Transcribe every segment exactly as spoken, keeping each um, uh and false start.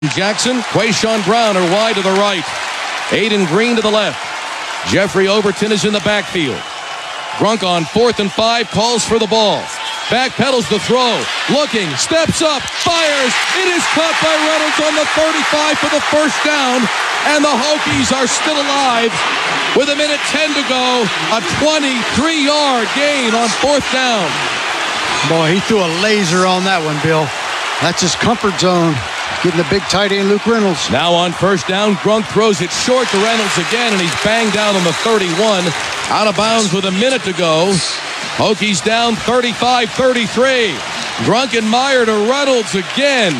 Jackson, Quayshawn Brown are wide to the right. Aiden Green to the left. Jeffrey Overton is in the backfield. Grunk on fourth and five, calls for the ball. Backpedals the throw. Looking, steps up, fires. It is caught by Reynolds on the thirty-five for the first down. And the Hokies are still alive with a minute ten to go. A twenty-three yard gain on fourth down. Boy, he threw a laser on that one, Bill. That's his comfort zone. Getting the big tight end, Luke Reynolds. Now on first down, Grunk throws it short to Reynolds again, and he's banged down on the thirty-one. Out of bounds with a minute to go. Hokies down thirty-five thirty-three. Grunk and Meyer to Reynolds again.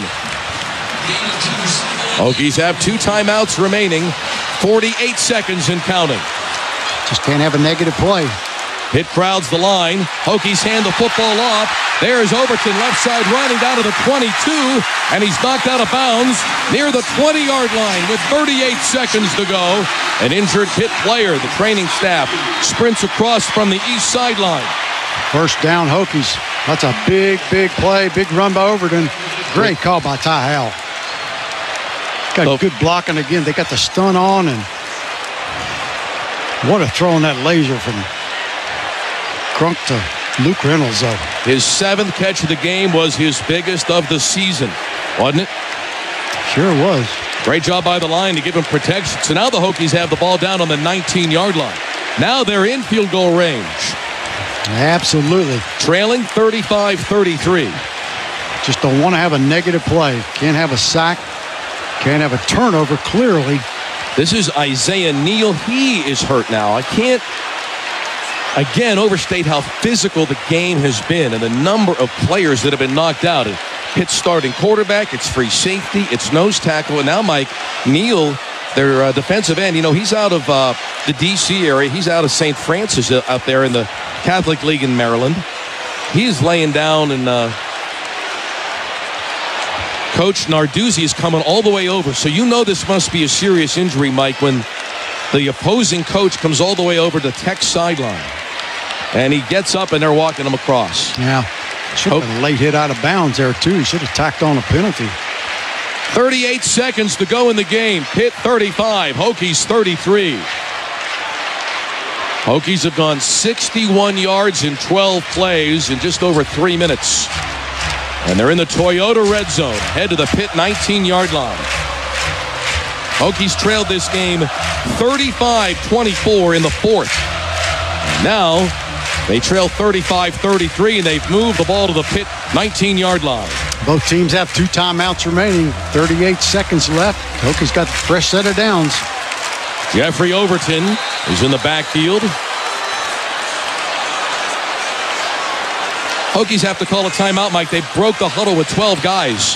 Hokies have two timeouts remaining. forty-eight seconds and counting. Just can't have a negative play. Pitt crowds the line. Hokies hand the football off. There's Overton left side running down to the twenty-two, and he's knocked out of bounds near the twenty-yard line with thirty-eight seconds to go. An injured Pitt player. The training staff sprints across from the east sideline. First down, Hokies. That's a big, big play. Big run by Overton. Great call by Ty Howell. Got so, good blocking again. They got the stun on, and what a throw on that laser from Grunk to Luke Reynolds, though. His seventh catch of the game was his biggest of the season, wasn't it? Sure was. Great job by the line to give him protection. So now the Hokies have the ball down on the nineteen-yard line. Now they're in field goal range. Absolutely. Trailing thirty-five thirty-three. Just don't want to have a negative play. Can't have a sack. Can't have a turnover, clearly. This is Isaiah Neal. He is hurt now. I can't, again, overstate how physical the game has been and the number of players that have been knocked out. Pitt's starting quarterback, it's free safety, it's nose tackle, and now Mike Neal, their uh, defensive end, you know, he's out of uh, the D C area. He's out of Saint Francis uh, out there in the Catholic League in Maryland. He's laying down, and uh, Coach Narduzzi is coming all the way over. So you know this must be a serious injury, Mike, when the opposing coach comes all the way over to Tech's sideline. And he gets up, and they're walking him across. Yeah. Should have been a late hit out of bounds there, too. He should have tacked on a penalty. thirty-eight seconds to go in the game. Pitt thirty-five, Hokies thirty-three. Hokies have gone sixty-one yards in twelve plays in just over three minutes. And they're in the Toyota red zone, head to the Pitt nineteen-yard line. Hokies trailed this game thirty-five twenty-four in the fourth. Now they trail thirty-five thirty-three, and they've moved the ball to the Pitt nineteen-yard line. Both teams have two timeouts remaining. thirty-eight seconds left. Hokies got the fresh set of downs. Jeffrey Overton is in the backfield. Hokies have to call a timeout, Mike. They broke the huddle with twelve guys.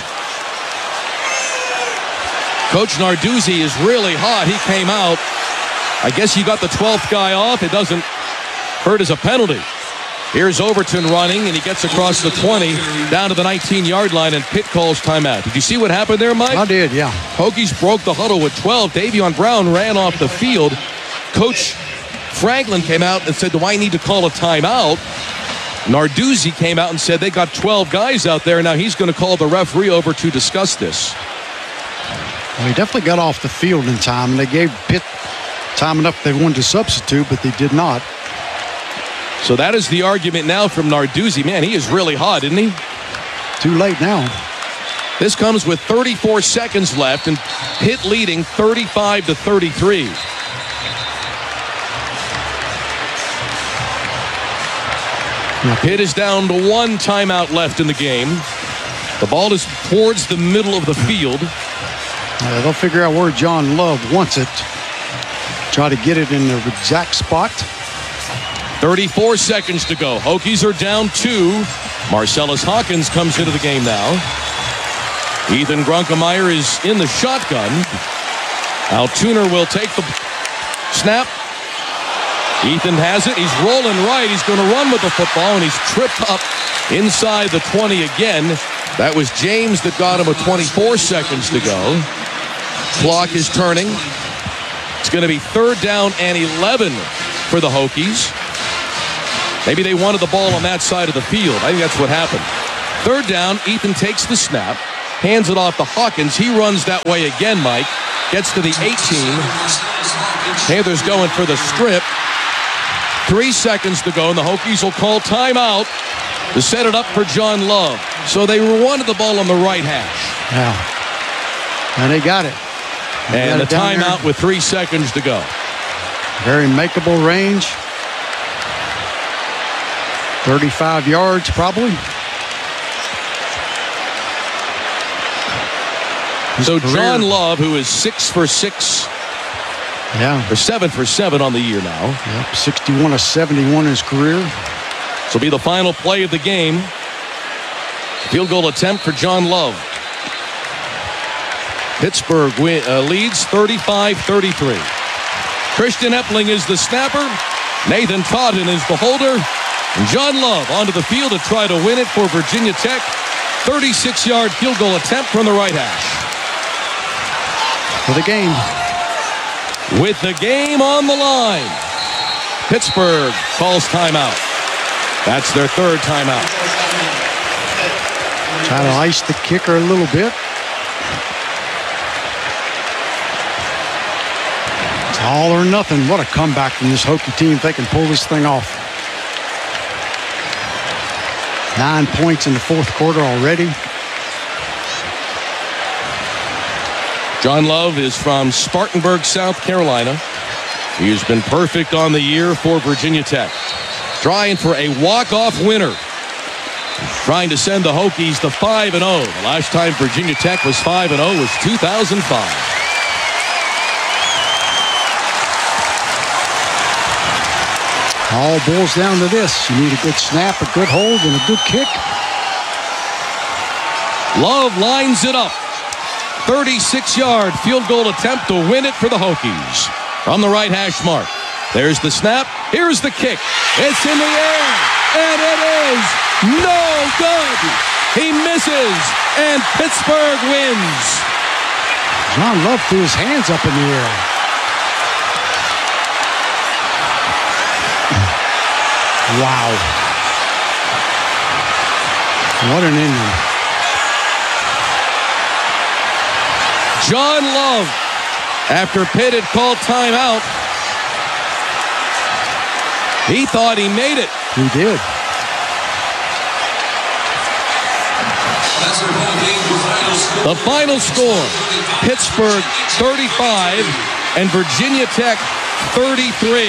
Coach Narduzzi is really hot. He came out. I guess you got the twelfth guy off. It doesn't hurt as a penalty. Here's Overton running, and he gets across the twenty down to the nineteen-yard line, and Pitt calls timeout. Did you see what happened there, Mike? I did, yeah. Hokies broke the huddle with twelve. Davion Brown ran off the field. Coach Franklin came out and said, do I need to call a timeout? Narduzzi came out and said they got twelve guys out there. Now he's going to call the referee over to discuss this. Well, he definitely got off the field in time, and they gave Pitt time enough they wanted to substitute, but they did not. So that is the argument now from Narduzzi. Man, he is really hot, isn't he? Too late now. This comes with thirty-four seconds left, and Pitt leading thirty-five to thirty-three. Pitt is down to one timeout left in the game. The ball is towards the middle of the field. Uh, they'll figure out where John Love wants it. Try to get it in the exact spot. thirty-four seconds to go. Hokies are down two. Marcellus Hawkins comes into the game now. Ethan Grunkemeyer is in the shotgun. Altuner will take the snap. Ethan has it. He's rolling right. He's going to run with the football, and he's tripped up inside the twenty again. That was James that got him with twenty-four seconds to go. Clock is turning. It's going to be third down and eleven for the Hokies. Maybe they wanted the ball on that side of the field. I think that's what happened. Third down, Ethan takes the snap. hands it off to Hawkins. He runs that way again, Mike. Gets to the eighteen. Panthers going for the strip. Three seconds to go, and the Hokies will call timeout to set it up for John Love. So they wanted the ball on the right hash. Yeah. And they got it. They and got the it timeout with three seconds to go. Very makeable range. thirty-five yards, probably. So John Love, who is six for six, yeah, or seven for seven on the year now. Yep, sixty-one of seventy-one in his career. This will be the final play of the game. Field goal attempt for John Love. Pittsburgh win, uh, leads thirty-five thirty-three. Christian Epling is the snapper. Nathan Totten is the holder. And John Love onto the field to try to win it for Virginia Tech. thirty-six-yard field goal attempt from the right hash. For the game. With the game on the line, Pittsburgh calls timeout. That's their third timeout. Try to ice the kicker a little bit. It's all or nothing. What a comeback from this Hokie team if they can pull this thing off. Nine points in the fourth quarter already. John Love is from Spartanburg, South Carolina. He has been perfect on the year for Virginia Tech. Trying for a walk-off winner. He's trying to send the Hokies to five and oh. The last time Virginia Tech was five and oh was two thousand five. All boils down to this. You need a good snap, a good hold, and a good kick. Love lines it up. thirty-six-yard field goal attempt to win it for the Hokies. From the right hash mark. There's the snap. Here's the kick. It's in the air. And it is no good. He misses. And Pittsburgh wins. John Love threw his hands up in the air. Wow. What an inning. John Love, after Pitt had called timeout, he thought he made it. He did. The final score, Pittsburgh thirty-five and Virginia Tech thirty-three.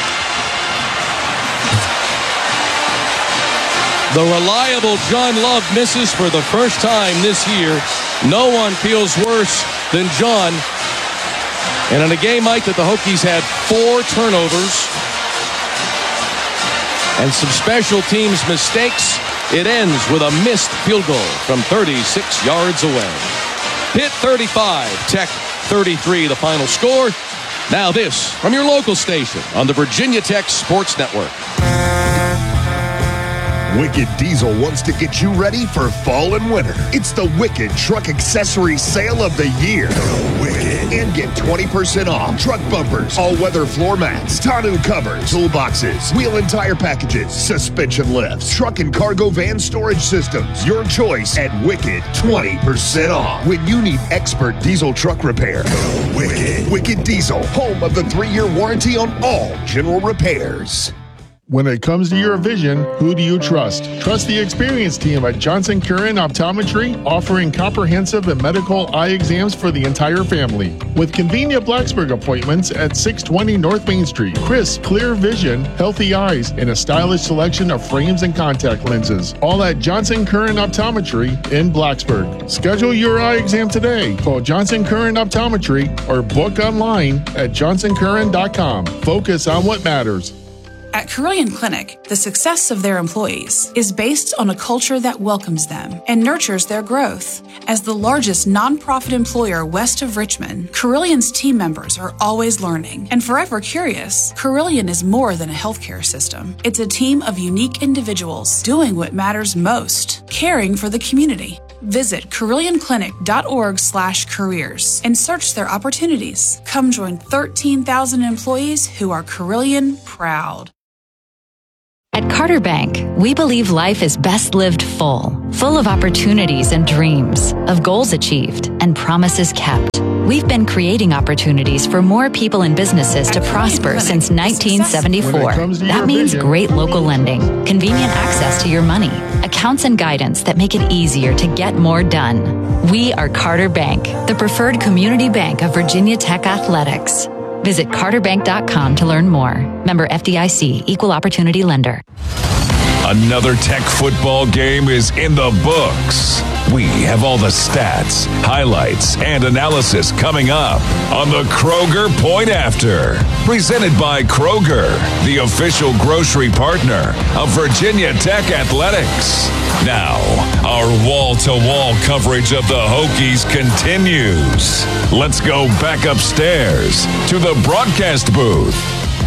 The reliable John Love misses for the first time this year. No one feels worse than John. And in a game, Mike, that the Hokies had four turnovers and some special teams mistakes, it ends with a missed field goal from thirty-six yards away. Pitt thirty-five, Tech thirty-three, the final score. Now this from your local station on the Virginia Tech Sports Network. Wicked Diesel wants to get you ready for fall and winter. It's the Wicked Truck Accessory Sale of the Year. Wicked. And get twenty percent off truck bumpers, all-weather floor mats, tonneau covers, toolboxes, wheel and tire packages, suspension lifts, truck and cargo van storage systems. Your choice at Wicked. twenty percent off when you need expert diesel truck repair. Wicked. Wicked Diesel, home of the three-year warranty on all general repairs. When it comes to your vision, who do you trust? Trust the experienced team at Johnson Curran Optometry, offering comprehensive and medical eye exams for the entire family. With convenient Blacksburg appointments at six twenty North Main Street, crisp, clear vision, healthy eyes, and a stylish selection of frames and contact lenses. All at Johnson Curran Optometry in Blacksburg. Schedule your eye exam today. Call Johnson Curran Optometry or book online at johnson curran dot com. Focus on what matters. At Carilion Clinic, the success of their employees is based on a culture that welcomes them and nurtures their growth. As the largest nonprofit employer west of Richmond, Carillion's team members are always learning and forever curious. Carilion is more than a healthcare system. It's a team of unique individuals doing what matters most, caring for the community. Visit Carilion Clinic dot org slash careers and search their opportunities. Come join thirteen thousand employees who are Carilion proud. At Carter Bank, we believe life is best lived full, full of opportunities and dreams, of goals achieved and promises kept. We've been creating opportunities for more people and businesses to prosper since nineteen seventy-four. That means great local lending, convenient access to your money, accounts and guidance that make it easier to get more done. We are Carter Bank, the preferred community bank of Virginia Tech Athletics. Visit carter bank dot com to learn more. Member F D I C, Equal Opportunity Lender. Another Tech football game is in the books. We have all the stats, highlights, and analysis coming up on the Kroger Point After. Presented by Kroger, the official grocery partner of Virginia Tech Athletics. Now, our wall-to-wall coverage of the Hokies continues. Let's go back upstairs to the broadcast booth.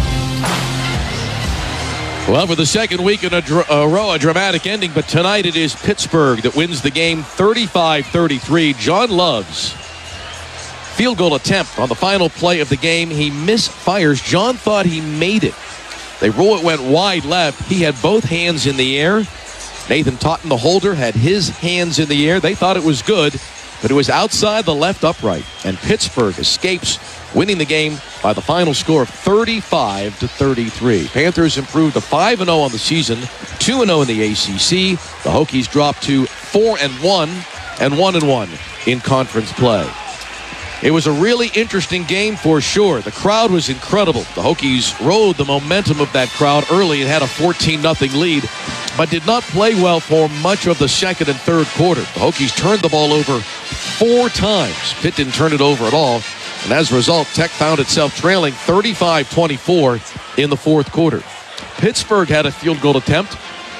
Well, for the second week in a, dr- a row, a dramatic ending, but tonight it is Pittsburgh that wins the game thirty-five thirty-three. John Love's field goal attempt on the final play of the game, he misfires. John thought he made it. They roll it, went wide left. He had both hands in the air. Nathan Totten, the holder, had his hands in the air. They thought it was good, but it was outside the left upright. And Pittsburgh escapes, winning the game by the final score of thirty-five to thirty-three. Panthers improved to five and oh on the season, two and oh in the A C C. The Hokies dropped to four and one and one and one in conference play. It was a really interesting game for sure. The crowd was incredible. The Hokies rode the momentum of that crowd early and had a fourteen nothing lead, but did not play well for much of the second and third quarter. The Hokies turned the ball over four times. Pitt didn't turn it over at all. And as a result, Tech found itself trailing thirty-five twenty-four in the fourth quarter. Pittsburgh had a field goal attempt.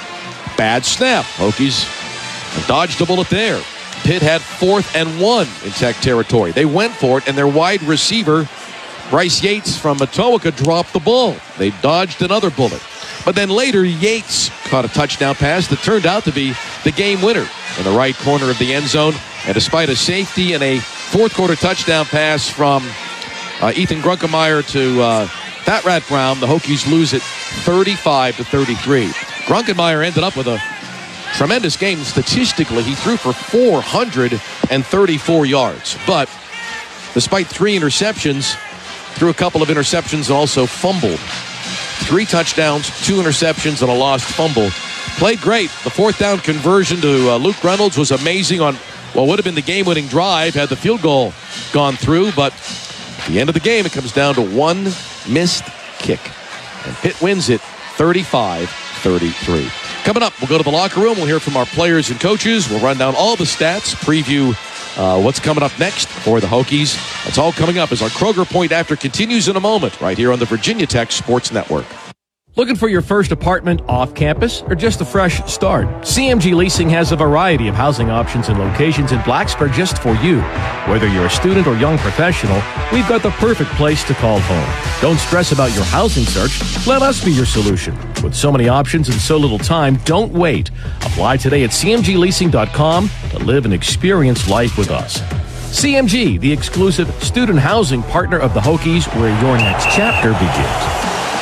Bad snap. Hokies dodged a bullet there. Pitt had fourth and one in Tech territory. They went for it, and their wide receiver, Bryce Yates from Etobicoke, dropped the ball. They dodged another bullet. But then later, Yates caught a touchdown pass that turned out to be the game winner in the right corner of the end zone. And despite a safety and a fourth quarter touchdown pass from uh, Ethan Grunkemeyer to uh, Fat Rat Brown, the Hokies lose it thirty-five to thirty-three. Grunkemeyer ended up with a tremendous game. Statistically, he threw for four hundred thirty-four yards. But despite three interceptions, threw a couple of interceptions and also fumbled. Three touchdowns, two interceptions, and a lost fumble. Played great. The fourth down conversion to uh, Luke Reynolds was amazing on what would have been the game-winning drive had the field goal gone through. But at the end of the game, it comes down to one missed kick. And Pitt wins it thirty-five thirty-three. Coming up, we'll go to the locker room. We'll hear from our players and coaches. We'll run down all the stats, preview uh, what's coming up next for the Hokies. That's all coming up as our Kroger Point After continues in a moment right here on the Virginia Tech Sports Network. Looking for your first apartment off campus or just a fresh start? C M G Leasing has a variety of housing options and locations in Blacksburg just for you. Whether you're a student or young professional, we've got the perfect place to call home. Don't stress about your housing search. Let us be your solution. With so many options and so little time, don't wait. Apply today at c m g leasing dot com to live and experience life with us. C M G, the exclusive student housing partner of the Hokies, where your next chapter begins.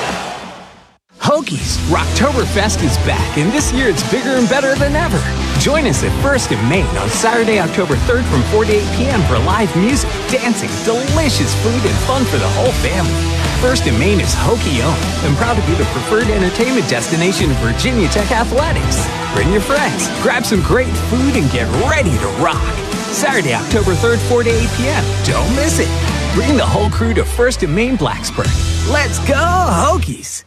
Hokies, Rocktoberfest is back, and this year it's bigger and better than ever. Join us at First in Main on Saturday, October third from four to eight p.m. for live music, dancing, delicious food, and fun for the whole family. First in Main is Hokie-owned and proud to be the preferred entertainment destination of Virginia Tech Athletics. Bring your friends, grab some great food, and get ready to rock. Saturday, October third, four to eight p.m. Don't miss it. Bring the whole crew to First in Main Blacksburg. Let's go, Hokies!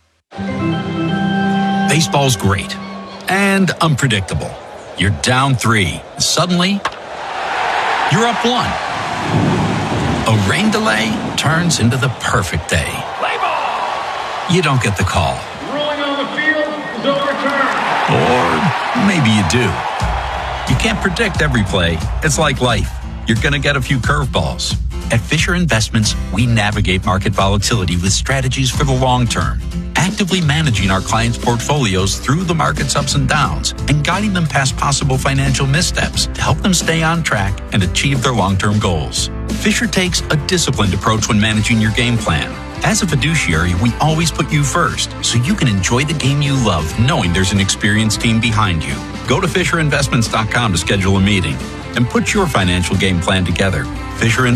Baseball's great and unpredictable. You're down three. Suddenly, you're up one. A rain delay turns into the perfect day. You don't get the call. Ruling on the field is overturned. Or maybe you do. You can't predict every play. It's like life. You're going to get a few curveballs. At Fisher Investments, we navigate market volatility with strategies for the long term, actively managing our clients' portfolios through the market's ups and downs and guiding them past possible financial missteps to help them stay on track and achieve their long-term goals. Fisher takes a disciplined approach when managing your game plan, As a fiduciary, we always put you first, so you can enjoy the game you love, knowing there's an experienced team behind you. Go to Fisher Investments dot com to schedule a meeting and put your financial game plan together. Fisher